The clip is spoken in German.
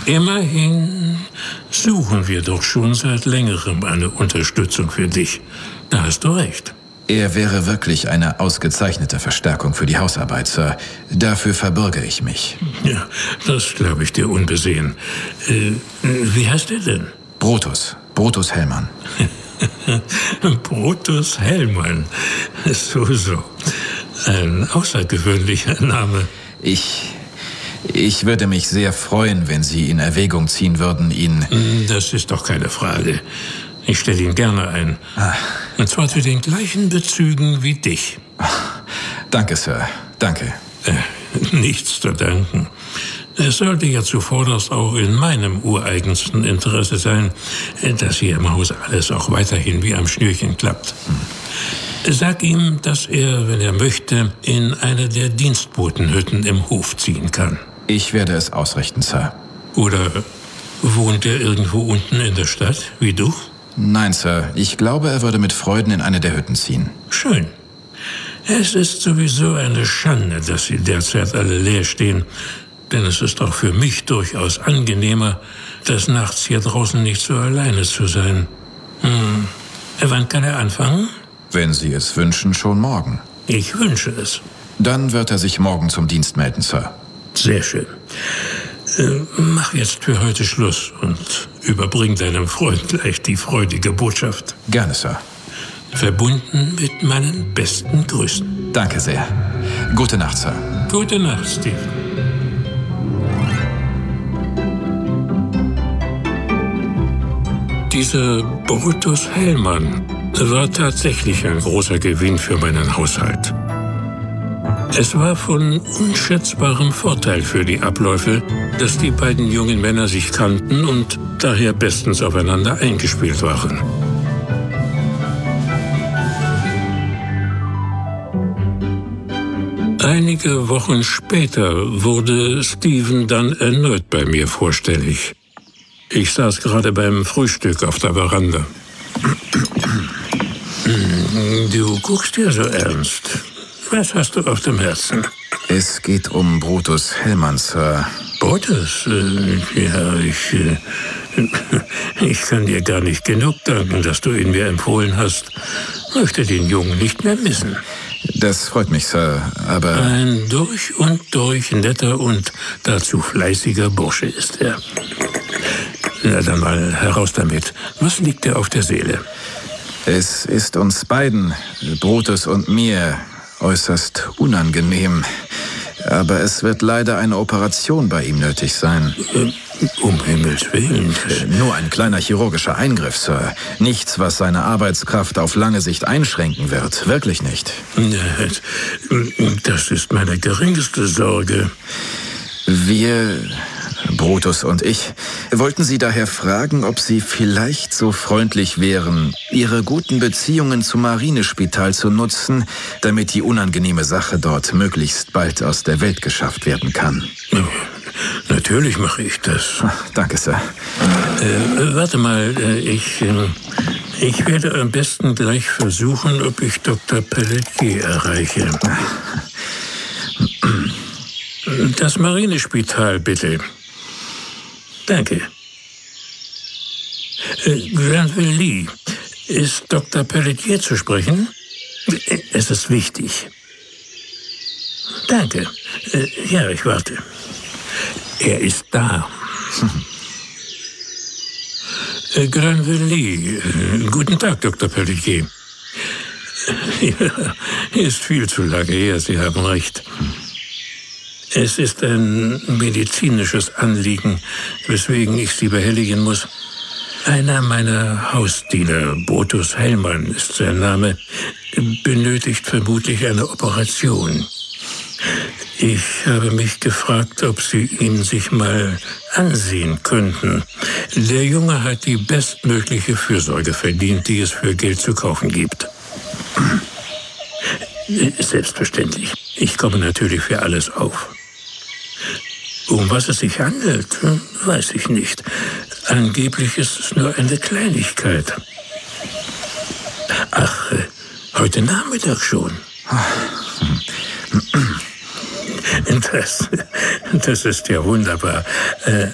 Immerhin suchen wir doch schon seit längerem eine Unterstützung für dich. Da hast du recht. Er wäre wirklich eine ausgezeichnete Verstärkung für die Hausarbeit, Sir. Dafür verbürge ich mich. Ja, das glaube ich dir unbesehen. Wie heißt er denn? Brutus Hellmann. Brutus Hellmann. So. Ein außergewöhnlicher Name. Ich würde mich sehr freuen, wenn Sie in Erwägung ziehen würden, ihn... Das ist doch keine Frage. Ich stelle ihn gerne ein. Und zwar zu den gleichen Bezügen wie dich. Danke, Sir. Danke. Nichts zu danken. Es sollte ja zuvorderst auch in meinem ureigensten Interesse sein, dass hier im Haus alles auch weiterhin wie am Schnürchen klappt. Sag ihm, dass er, wenn er möchte, in eine der Dienstbotenhütten im Hof ziehen kann. Ich werde es ausrichten, Sir. Oder wohnt er irgendwo unten in der Stadt, wie du? Nein, Sir. Ich glaube, er würde mit Freuden in eine der Hütten ziehen. Schön. Es ist sowieso eine Schande, dass sie derzeit alle leer stehen. Denn es ist auch für mich durchaus angenehmer, des Nachts hier draußen nicht so alleine zu sein. Wann kann er anfangen? Wenn Sie es wünschen, schon morgen. Ich wünsche es. Dann wird er sich morgen zum Dienst melden, Sir. Sehr schön. Mach jetzt für heute Schluss und überbring deinem Freund gleich die freudige Botschaft. Gerne, Sir. Verbunden mit meinen besten Grüßen. Danke sehr. Gute Nacht, Sir. Gute Nacht, Steve. Dieser Brutus Hellmann war tatsächlich ein großer Gewinn für meinen Haushalt. Es war von unschätzbarem Vorteil für die Abläufe, dass die beiden jungen Männer sich kannten und daher bestens aufeinander eingespielt waren. Einige Wochen später wurde Stephen dann erneut bei mir vorstellig. Ich saß gerade beim Frühstück auf der Veranda. Du guckst ja so ernst. Was hast du auf dem Herzen? Es geht um Brutus Hellmann, Sir. Brutus? Ja, ich kann dir gar nicht genug danken, dass du ihn mir empfohlen hast. Möchte den Jungen nicht mehr missen. Das freut mich, Sir, aber... Ein durch und durch netter und dazu fleißiger Bursche ist er. Na dann mal heraus damit. Was liegt dir auf der Seele? Es ist uns beiden, Brutus und mir, äußerst unangenehm. Aber es wird leider eine Operation bei ihm nötig sein. Um Himmels Willen. Nur ein kleiner chirurgischer Eingriff, Sir. Nichts, was seine Arbeitskraft auf lange Sicht einschränken wird. Wirklich nicht. Das ist meine geringste Sorge. Wir, Brutus und ich, wollten Sie daher fragen, ob Sie vielleicht so freundlich wären, Ihre guten Beziehungen zum Marinespital zu nutzen, damit die unangenehme Sache dort möglichst bald aus der Welt geschafft werden kann. Natürlich mache ich das. Danke, Sir. Warte mal, ich werde am besten gleich versuchen, ob ich Dr. Pelletier erreiche. Das Marinespital, bitte. Danke. Granville Lee, ist Dr. Pelletier zu sprechen? Es ist wichtig. Danke. Ja, ich warte. Er ist da. Granville Lee. Guten Tag, Dr. Pelletier. Ja, ist viel zu lange her, Sie haben recht. Es ist ein medizinisches Anliegen, weswegen ich Sie behelligen muss. Einer meiner Hausdiener, Brutus Hellmann ist sein Name, benötigt vermutlich eine Operation. Ich habe mich gefragt, ob Sie ihn sich mal ansehen könnten. Der Junge hat die bestmögliche Fürsorge verdient, die es für Geld zu kaufen gibt. Selbstverständlich. Ich komme natürlich für alles auf. Um was es sich handelt, weiß ich nicht. Angeblich ist es nur eine Kleinigkeit. Ach, heute Nachmittag schon. Das ist ja wunderbar.